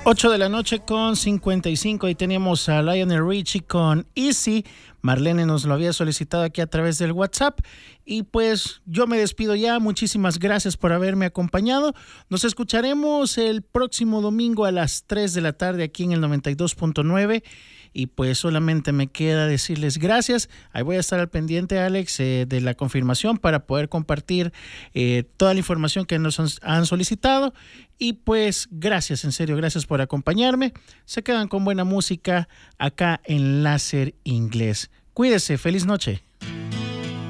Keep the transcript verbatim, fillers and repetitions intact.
ocho de la noche con cincuenta y cinco. Ahí teníamos a Lionel Richie con Easy. Marlene nos lo había solicitado aquí a través del WhatsApp. Y pues yo me despido ya. Muchísimas gracias por haberme acompañado. Nos escucharemos el próximo domingo a las tres de la tarde aquí en el noventa y dos punto nueve. Y pues solamente me queda decirles gracias. Ahí voy a estar al pendiente, Alex, eh, de la confirmación para poder compartir eh, toda la información que nos han, han solicitado. Y pues gracias, en serio, gracias por acompañarme. Se quedan con buena música acá en Láser Inglés. Cuídese, feliz noche.